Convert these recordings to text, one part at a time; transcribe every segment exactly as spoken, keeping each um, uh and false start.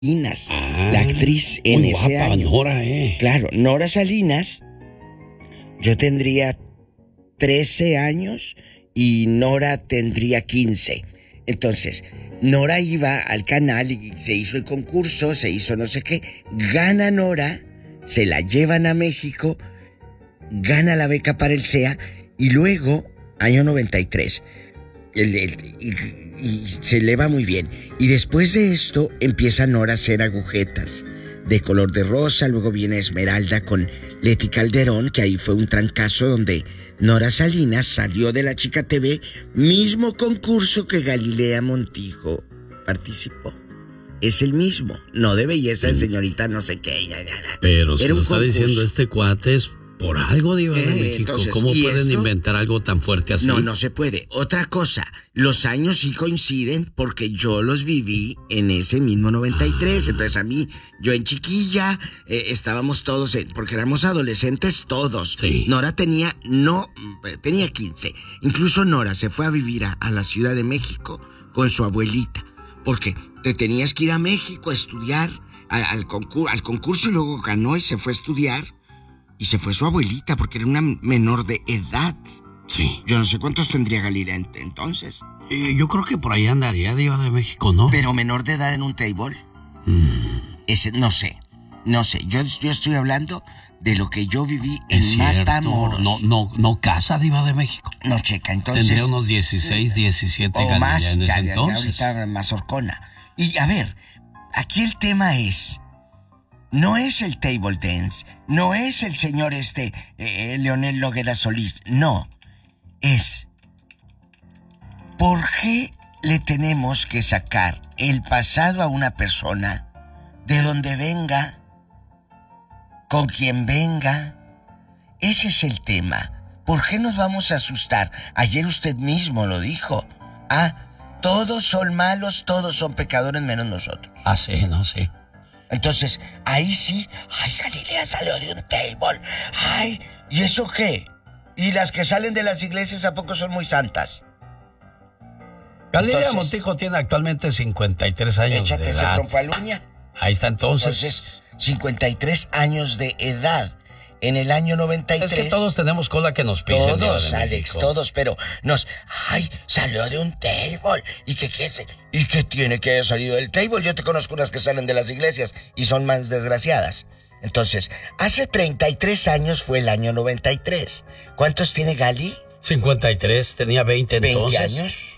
Salinas, Ah, la actriz en muy ese guapa, año. Nora, eh. Claro, Nora Salinas, yo tendría trece años y Nora tendría quince. Entonces, Nora iba al canal y se hizo el concurso, se hizo no sé qué, gana Nora, se la llevan a México, gana la beca para el C E A y luego, año noventa y tres, el, el, y, y se le va muy bien. Y después de esto empieza Nora a hacer agujetas de color de rosa, luego viene Esmeralda con Leti Calderón, que ahí fue un trancazo donde Nora Salinas salió de La Chica T V, mismo concurso que Galilea Montijo participó. Es el mismo, no de belleza de señorita no sé qué. Ya, ya, ya. Pero si Era lo un está concurso. diciendo este cuate es por algo, Diva de Eh, México. entonces, ¿Cómo ¿y pueden esto? inventar algo tan fuerte así? No, no se puede. Otra cosa, los años sí coinciden porque yo los viví en ese mismo noventa y tres. Ah. Entonces a mí, yo en chiquilla, eh, estábamos todos, en, porque éramos adolescentes todos. Sí. Nora tenía, no, tenía quince. Incluso Nora se fue a vivir a, a la Ciudad de México con su abuelita. Porque te tenías que ir a México a estudiar a, al, concur- al concurso y luego ganó y se fue a estudiar. Y se fue su abuelita porque era una menor de edad. Sí. Yo no sé cuántos tendría Galilea entonces. Eh, yo creo que por ahí andaría Diva de México, ¿no? Pero menor de edad en un table. Mm, Ese, no sé. No sé. Yo, yo estoy hablando de lo que yo viví en es cierto. Matamoros. No, no, no casa Diva de México. No, checa, entonces. Tendría unos dieciséis, diecisiete o Galilea más, en ese ya, ya, ya entonces. ahorita más horcona. Y a ver, aquí el tema es. No es el table dance, no es el señor este, eh, Leonel Noguera Solís, no. Es, ¿por qué le tenemos que sacar el pasado a una persona de donde venga, con quien venga? Ese es el tema. ¿Por qué nos vamos a asustar? Ayer usted mismo lo dijo. Ah, todos son malos, todos son pecadores menos nosotros. Ah, sí, no sé. Entonces, ahí sí, ay, Galilea salió de un table. Ay, ¿y eso qué? ¿Y las que salen de las iglesias a poco son muy santas? Galilea Entonces, Montijo tiene actualmente cincuenta y tres años Échate de ese edad. trompo a la uña. Ahí está entonces. Entonces, cincuenta y tres años de edad. En el año noventa y tres. Es que todos tenemos cola que nos pisen. Todos, Diva de Alex, México. todos, pero nos... Ay, salió de un table. ¿Y qué qué se- ¿Y qué tiene que haya salido del table? Yo te conozco unas que salen de las iglesias y son más desgraciadas. Entonces, hace treinta y tres años fue el año noventa y tres. ¿Cuántos tiene Gali? cincuenta y tres, tenía veinte entonces. ¿veinte años?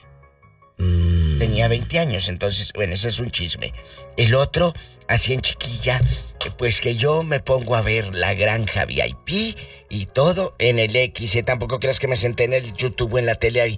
Mm. Tenía veinte años, entonces, bueno, ese es un chisme. El otro, así en chiquilla, eh, pues que yo me pongo a ver La Granja V I P y todo en el X. ¿eh? Tampoco creas que me senté en el YouTube o en la tele ahí,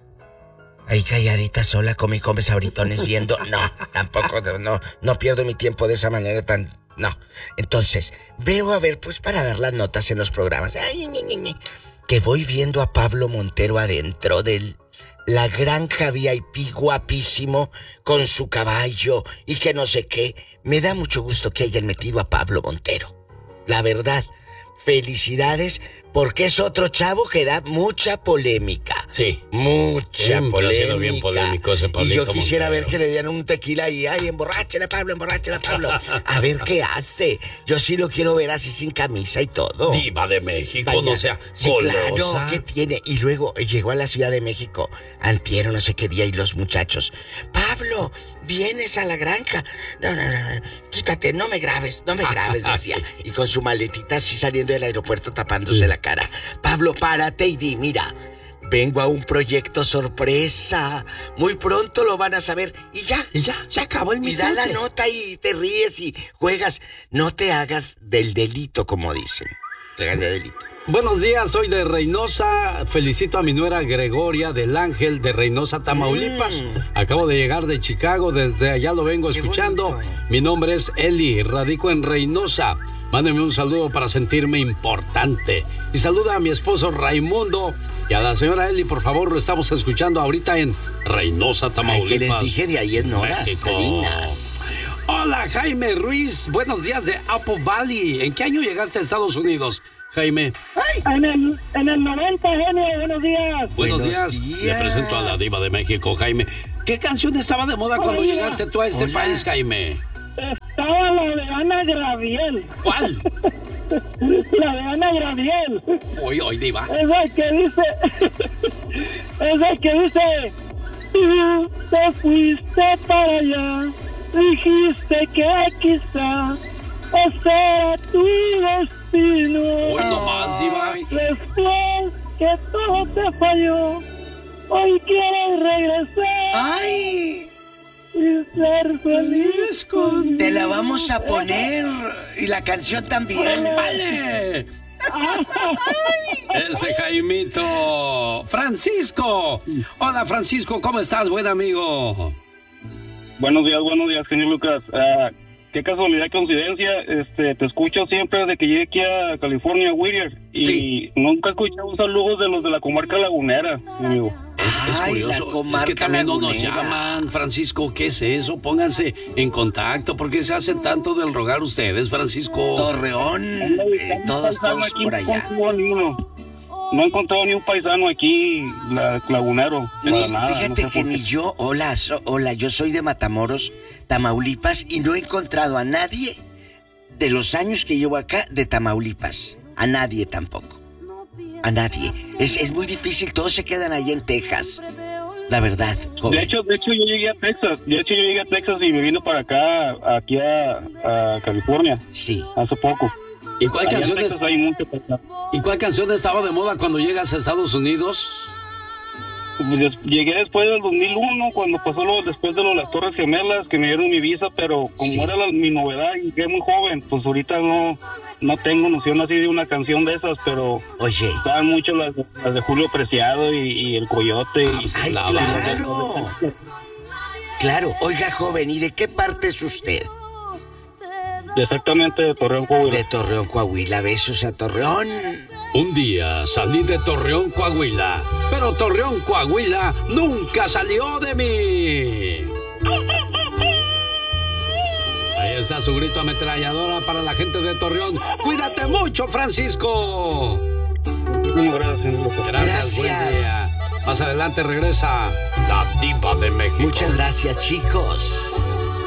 ahí calladita sola, come y come sabritones viendo. No, tampoco, no, no pierdo mi tiempo de esa manera tan... No. Entonces, veo a ver, pues para dar las notas en los programas. Ay, ñe, ñe, ñe, que voy viendo a Pablo Montero adentro del... La Granja V I P, guapísimo, con su caballo y que no sé qué. Me da mucho gusto que hayan metido a Pablo Montero. La verdad, felicidades, porque es otro chavo que da mucha polémica. Sí. Mucha Siempre ha polémica. sido bien polémico ese Y Pablito yo quisiera Montero. ver que le dieran un tequila y, ay, emborrachen a Pablo, emborrachen a Pablo. A ver qué hace. Yo sí lo quiero ver así sin camisa y todo. Diva de México, Vaya, no sea sí, golosa. claro, ¿qué tiene? Y luego llegó a la Ciudad de México, antier o no sé qué día, y los muchachos, Pablo, vienes a la granja. No, no, no, no, quítate, no me grabes, no me grabes, decía. Y con su maletita así saliendo del aeropuerto tapándose la cara. Pablo, párate y di, mira, vengo a un proyecto sorpresa. Muy pronto lo van a saber. Y ya. Y ya, se acabó el Y da la misterio. nota y te ríes y juegas. No te hagas del delito, como dicen. Te hagas de delito. Buenos días, soy de Reynosa. Felicito a mi nuera Gregoria del Ángel de Reynosa, Tamaulipas. Mm. Acabo de llegar de Chicago, desde allá lo vengo Qué escuchando. bonito. Mi nombre es Eli, radico en Reynosa. Mándeme un saludo para sentirme importante. Y saluda a mi esposo Raimundo y a la señora Eli, por favor, lo estamos escuchando ahorita en Reynosa, Ay, Tamaulipas. que les dije de ahí es Nora México. Salinas. Hola, Jaime Ruiz. Buenos días de Apple Valley. ¿En qué año llegaste a Estados Unidos, Jaime? En el, en el noventa, genio, buenos días. Buenos, Buenos días. días. Le presento a la diva de México, Jaime. ¿Qué canción estaba de moda cuando Hola. llegaste tú a este Hola. país, Jaime? Es Ana Graviel. ¿Cuál? La de Ana Graviel. Hoy, hoy, diva. Esa que dice... Esa que dice... Tú te fuiste para allá, dijiste que quizá ese era tu destino. Hoy nomás, diva. Después que todo te falló, hoy quieres regresar. ¡Ay! Y ser feliz conmigo. Te la vamos a poner. Y la canción también. ¡Vale! Ese Jaimito. Francisco. Hola, Francisco, ¿cómo estás, buen amigo? Buenos días, buenos días, señor Lucas. Uh, qué casualidad, qué coincidencia. Este, te escucho siempre desde que llegué aquí a California, Whittier. Y sí. Nunca escuché un saludo de los de la comarca lagunera, amigo. Es, es Ay, curioso, la comarca es que también no nos lagunera. llaman, Francisco, ¿qué es eso? Pónganse en contacto, ¿por qué se hacen tanto del rogar ustedes, Francisco? Torreón, eh, todos, todos Aquí por no allá. encontré ni uno. No he encontrado ni un paisano aquí, la, lagunero. Ni- Para nada, fíjate no sé que por ni qué. yo, hola, so- hola, yo soy de Matamoros, Tamaulipas, y no he encontrado a nadie de los años que llevo acá de Tamaulipas. A nadie tampoco. A nadie. Es, es muy difícil, todos se quedan ahí en Texas. La verdad, joven. De hecho, de hecho yo llegué a Texas. De hecho yo llegué a Texas y me vine para acá, aquí a, a California, Sí. hace poco. ¿Y cuál Allá en canción es- Texas hay mucho paisano. ¿Y cuál canción estaba de moda cuando llegas a Estados Unidos? Des- Llegué después del dos mil uno, cuando pasó lo, después de lo de las Torres Gemelas, que me dieron mi visa, pero como Sí. era la- mi novedad y que muy joven, pues ahorita no, no tengo noción así de una canción de esas, pero Oye. estaban mucho las, las de Julio Preciado y, y El Coyote. Y, Ay, La- claro. Claro. Oiga, joven, ¿y de qué parte es usted? exactamente de Torreón, Coahuila. De Torreón, Coahuila. Besos a Torreón. Un día salí de Torreón, Coahuila, pero Torreón, Coahuila nunca salió de mí. Ahí está su grito ametralladora para la gente de Torreón. Cuídate mucho, Francisco. Muchísimas gracias, señor Lucas. Gracias, buen Gracias. día. Más adelante regresa la diva de México. Muchas gracias, chicos.